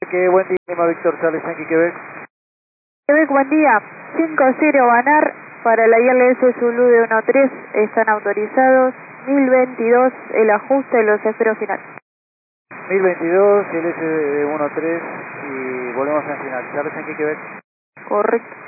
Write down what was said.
Que buen día, Lima Víctor Charles Yankee Quebec. Quebec, buen día. 50 Banar para la ILS Zulu de 13 están autorizados. 1022 el ajuste de los esperos final. 1022, LS de 13 y volvemos al final. Charles Yankee Quebec. Correcto.